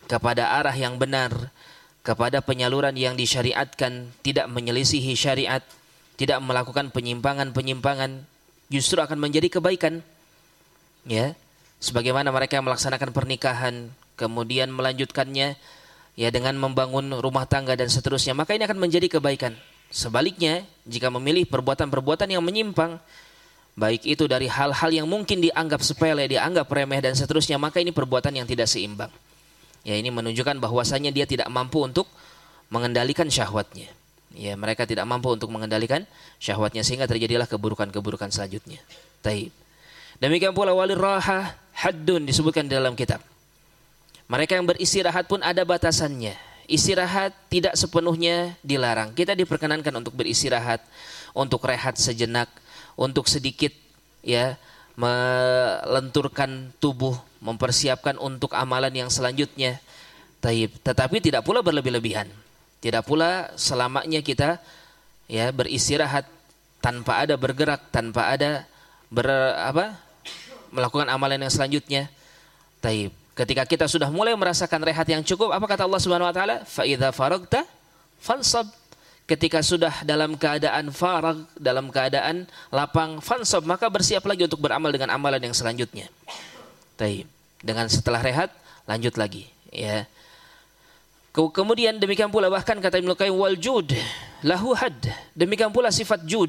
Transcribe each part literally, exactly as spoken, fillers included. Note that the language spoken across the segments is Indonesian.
kepada arah yang benar, kepada penyaluran yang disyariatkan, tidak menyelisihi syariat, tidak melakukan penyimpangan-penyimpangan, justru akan menjadi kebaikan. Ya, sebagaimana mereka yang melaksanakan pernikahan, kemudian melanjutkannya ya dengan membangun rumah tangga dan seterusnya, maka ini akan menjadi kebaikan. Sebaliknya, jika memilih perbuatan-perbuatan yang menyimpang, baik itu dari hal-hal yang mungkin dianggap sepele, dianggap remeh dan seterusnya, maka ini perbuatan yang tidak seimbang. Ya, ini menunjukkan bahwasanya dia tidak mampu untuk mengendalikan syahwatnya. Ya, mereka tidak mampu untuk mengendalikan syahwatnya sehingga terjadilah keburukan-keburukan selanjutnya. Taib. Demikian pula walir raha haddun disebutkan dalam kitab. Mereka yang beristirahat pun ada batasannya. Istirahat tidak sepenuhnya dilarang. Kita diperkenankan untuk beristirahat, untuk rehat sejenak, untuk sedikit ya melenturkan tubuh, mempersiapkan untuk amalan yang selanjutnya. Taib. Tetapi tidak pula berlebih-lebihan. Tidak pula selamanya kita ya beristirahat tanpa ada bergerak, tanpa ada ber, apa, melakukan amalan yang selanjutnya. Taib. Ketika kita sudah mulai merasakan rehat yang cukup, apa kata Allah Subhanahu wa taala? Fa idza faragta fansab. Ketika sudah dalam keadaan farag, dalam keadaan lapang, fansab, maka bersiap lagi untuk beramal dengan amalan yang selanjutnya. Taib. Dengan setelah rehat, lanjut lagi, ya. Kemudian demikian pula bahkan kata Ibnu Qayyim wal jud lahu had. Demikian pula sifat jud,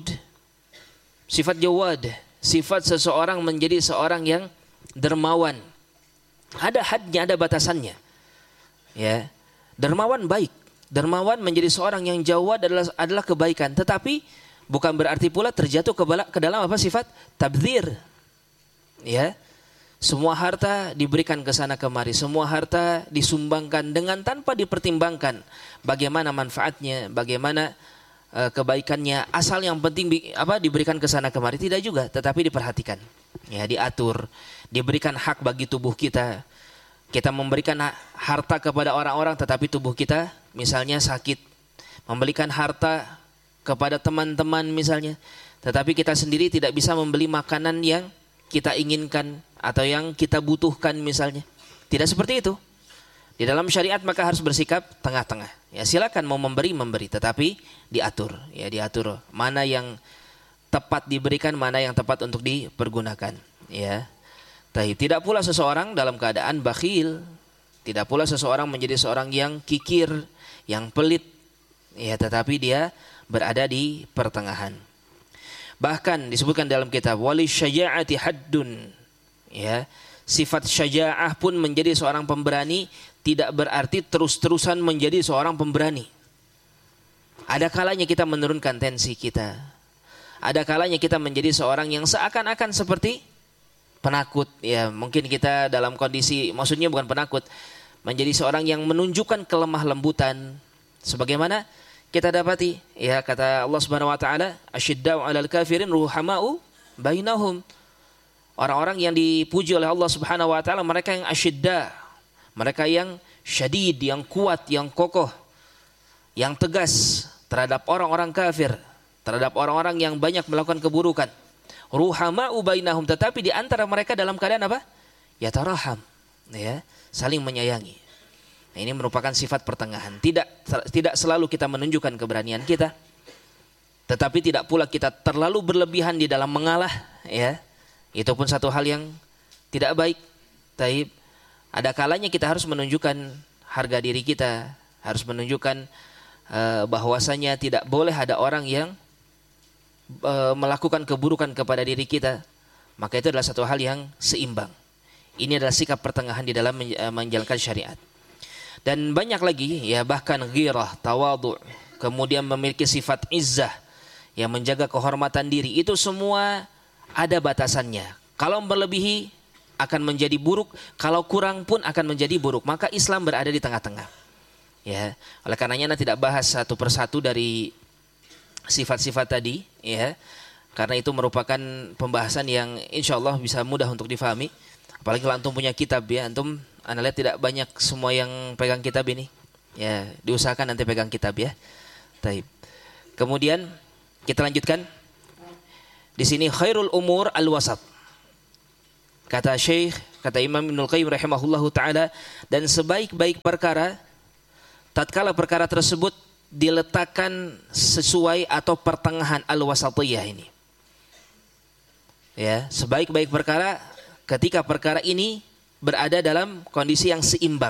sifat jawad, sifat seseorang menjadi seorang yang dermawan. Ada hadnya, ada batasannya. Ya. Dermawan baik. Dermawan menjadi seorang yang jawad adalah adalah kebaikan, tetapi bukan berarti pula terjatuh ke, bala, ke dalam apa sifat tabdzir. Ya. Semua harta diberikan ke sana kemari, semua harta disumbangkan dengan tanpa dipertimbangkan bagaimana manfaatnya, bagaimana uh, kebaikannya, asal yang penting bi, apa diberikan ke sana kemari, tidak juga, tetapi diperhatikan. Ya, diatur, diberikan hak bagi tubuh kita. Kita memberikan harta kepada orang-orang tetapi tubuh kita misalnya sakit, memberikan harta kepada teman-teman misalnya, tetapi kita sendiri tidak bisa membeli makanan yang kita inginkan atau yang kita butuhkan misalnya. Tidak seperti itu. Di dalam syariat maka harus bersikap tengah-tengah. Ya, silakan mau memberi memberi, tetapi diatur. Ya, diatur mana yang tepat diberikan, mana yang tepat untuk dipergunakan. Ya. Tidak pula seseorang dalam keadaan bakhil, tidak pula seseorang menjadi seorang yang kikir, yang pelit, ya, tetapi dia berada di pertengahan. Bahkan disebutkan dalam kitab wali syaja'ati haddun, ya, sifat syaja'ah pun menjadi seorang pemberani tidak berarti terus-terusan menjadi seorang pemberani. Ada kalanya kita menurunkan tensi kita, ada kalanya kita menjadi seorang yang seakan-akan seperti penakut, ya, mungkin kita dalam kondisi, maksudnya bukan penakut, menjadi seorang yang menunjukkan kelemah lembutan sebagaimana kita dapati, ya, kata Allah Subhanahu wa taala asyiddau 'alal kafirin ruhamau bainahum. Orang-orang yang dipuji oleh Allah Subhanahu wa taala mereka yang asyidda, mereka yang syadid, yang kuat, yang kokoh, yang tegas terhadap orang-orang kafir, terhadap orang-orang yang banyak melakukan keburukan. Ruhama'u bainahum, tetapi di antara mereka dalam keadaan apa? Yataraham, ya, saling menyayangi. Nah, ini merupakan sifat pertengahan. Tidak tidak selalu kita menunjukkan keberanian kita, tetapi tidak pula kita terlalu berlebihan di dalam mengalah, ya. Itu pun satu hal yang tidak baik. Taib. Ada kalanya kita harus menunjukkan harga diri kita, harus menunjukkan uh, bahwasanya tidak boleh ada orang yang melakukan keburukan kepada diri kita, maka itu adalah satu hal yang seimbang. Ini adalah sikap pertengahan di dalam menjalankan syariat. Dan banyak lagi, ya, bahkan ghirah, tawadhu, kemudian memiliki sifat izzah, yang menjaga kehormatan diri, itu semua ada batasannya. Kalau berlebihi akan menjadi buruk, kalau kurang pun akan menjadi buruk. Maka Islam berada di tengah-tengah. Ya, oleh karenanya tidak bahas satu persatu dari sifat-sifat tadi, ya, karena itu merupakan pembahasan yang insya Allah bisa mudah untuk difahami. Apalagi kalau antum punya kitab, ya, antum anda lihat tidak banyak semua yang pegang kitab ini, ya, diusahakan nanti pegang kitab, ya. Taib. Kemudian kita lanjutkan di sini khairul umur al wasat. Kata Syekh, kata Imam Ibnul Qayyim rahimahullahu taala, dan sebaik-baik perkara tatkala perkara tersebut diletakkan sesuai atau pertengahan al-wasatiyah ini. Ya, sebaik-baik perkara ketika perkara ini berada dalam kondisi yang seimbang.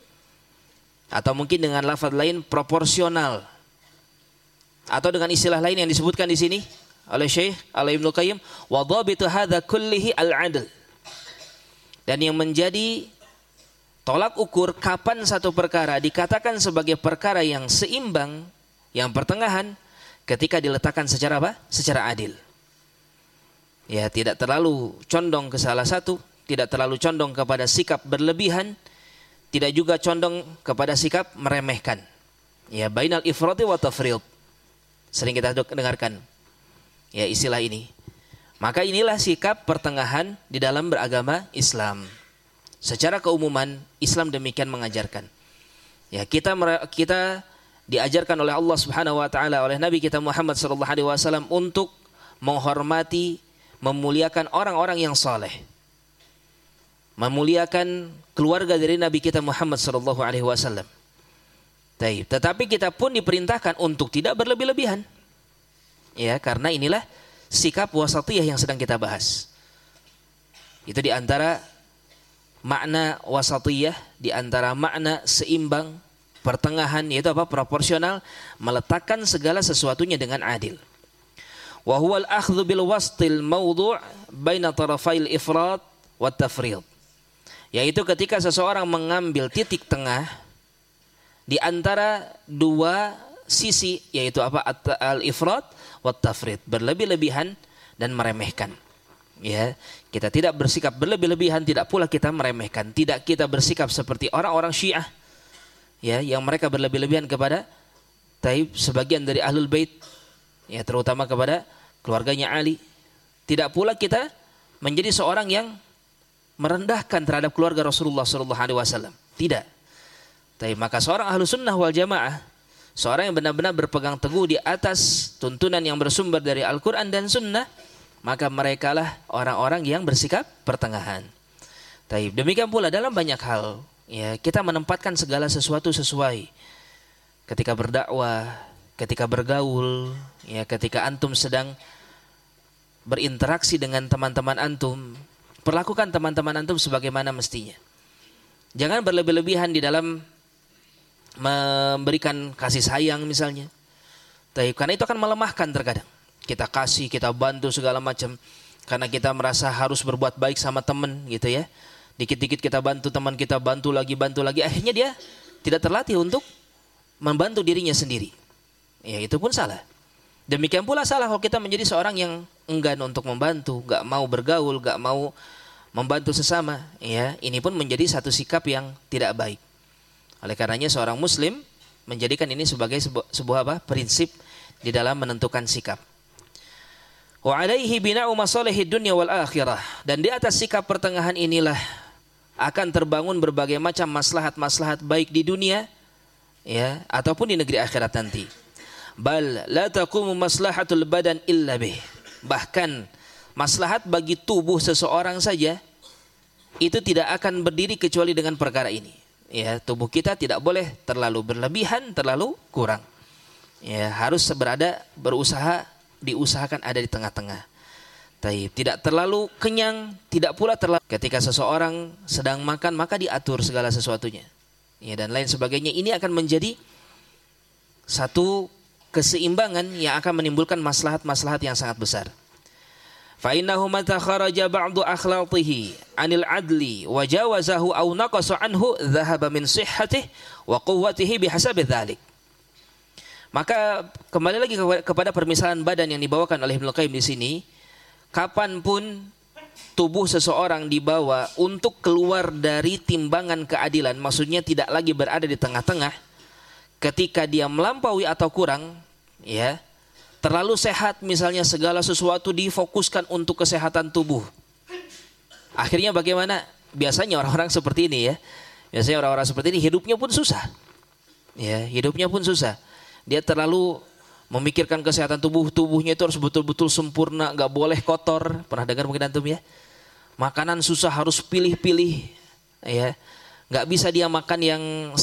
Atau mungkin dengan lafaz lain proporsional. Atau dengan istilah lain yang disebutkan di sini oleh Syekh oleh Ibnu Qayyim, wa dhabitu hadza kullihi al-'adl. Dan yang menjadi tolak ukur kapan satu perkara dikatakan sebagai perkara yang seimbang, yang pertengahan, ketika diletakkan secara apa? Secara adil. Ya, tidak terlalu condong ke salah satu, tidak terlalu condong kepada sikap berlebihan, tidak juga condong kepada sikap meremehkan. Ya, bainal ifrati wa tafriq. Sering kita dengarkan ya istilah ini. Maka inilah sikap pertengahan di dalam beragama Islam. Secara keumuman Islam demikian mengajarkan. Ya, kita kita diajarkan oleh Allah Subhanahu wa taala, oleh Nabi kita Muhammad sallallahu alaihi wasallam untuk menghormati, memuliakan orang-orang yang saleh. Memuliakan keluarga dari Nabi kita Muhammad sallallahu alaihi wasallam. Tetapi kita pun diperintahkan untuk tidak berlebih-lebihan. Ya, karena inilah sikap wasatiyah yang sedang kita bahas. Itu di antara makna wasatiyah, di antara makna seimbang, pertengahan, yaitu apa? Proporsional, meletakkan segala sesuatunya dengan adil. Wa huwal akhdhu bil wastil mawdu' baina tarafail ifrat wa tafrid. Yaitu ketika seseorang mengambil titik tengah di antara dua sisi, yaitu apa? Al-ifrat wa tafrid, berlebih-lebihan dan meremehkan. Ya, kita tidak bersikap berlebih-lebihan, tidak pula kita meremehkan. Tidak kita bersikap seperti orang-orang Syiah, ya, yang mereka berlebih-lebihan kepada taib sebagian dari Ahlul Bait, ya, terutama kepada keluarganya Ali. Tidak pula kita menjadi seorang yang merendahkan terhadap keluarga Rasulullah sallallahu alaihi wasallam. Tidak. Taib, maka seorang Ahlus Sunnah wal Jamaah, seorang yang benar-benar berpegang teguh di atas tuntunan yang bersumber dari Al-Quran dan Sunnah, maka merekalah orang-orang yang bersikap pertengahan. Taib. Demikian pula dalam banyak hal, ya, kita menempatkan segala sesuatu sesuai. Ketika berdakwah, ketika bergaul, ya, ketika antum sedang berinteraksi dengan teman-teman antum, perlakukan teman-teman antum sebagaimana mestinya. Jangan berlebih-lebihan di dalam memberikan kasih sayang misalnya. Taib. Karena itu akan melemahkan terkadang. Kita kasih, kita bantu segala macam karena kita merasa harus berbuat baik sama teman, gitu ya. Dikit-dikit kita bantu teman kita, bantu lagi, bantu lagi. Akhirnya dia tidak terlatih untuk membantu dirinya sendiri. Ya, itu pun salah. Demikian pula salah kalau kita menjadi seorang yang enggan untuk membantu, gak mau bergaul, gak mau membantu sesama. Ya, ini pun menjadi satu sikap yang tidak baik. Oleh karenanya seorang Muslim menjadikan ini sebagai sebuah, sebuah apa? Prinsip di dalam menentukan sikap. Wa alaihi bina'u masalihid dunya wal akhirah. Dan di atas sikap pertengahan inilah akan terbangun berbagai macam maslahat-maslahat baik di dunia, ya, ataupun di negeri akhirat nanti. Bal la taqumu maslahatul badan illa bih. Bahkan maslahat bagi tubuh seseorang saja itu tidak akan berdiri kecuali dengan perkara ini. Ya, tubuh kita tidak boleh terlalu berlebihan, terlalu kurang. Ya, harus berada, berusaha, diusahakan ada di tengah-tengah. Taib. Tidak terlalu kenyang, tidak pula terlalu. Ketika seseorang sedang makan, maka diatur segala sesuatunya. Ya, dan lain sebagainya. Ini akan menjadi satu keseimbangan yang akan menimbulkan maslahat-maslahat yang sangat besar. Fa innahu mata kharaja ba'du akhlaqihi 'anil 'adli wa jawazahu aw naqasa anhu dhahaba min sihhatihi wa quwwatihi bihasabi dzalik. Maka kembali lagi kepada permisalan badan yang dibawakan oleh Ibnu Qayyim di sini, kapanpun tubuh seseorang dibawa untuk keluar dari timbangan keadilan, maksudnya tidak lagi berada di tengah-tengah, ketika dia melampaui atau kurang, ya, terlalu sehat misalnya, segala sesuatu difokuskan untuk kesehatan tubuh. Akhirnya bagaimana? Biasanya orang-orang seperti ini, ya. Biasanya orang-orang seperti ini hidupnya pun susah. Ya, hidupnya pun susah. Dia terlalu memikirkan kesehatan tubuh, tubuhnya itu harus betul-betul sempurna, enggak boleh kotor. Pernah dengar mungkin antum, ya? Makanan susah harus pilih-pilih, ya. Nggak bisa dia makan yang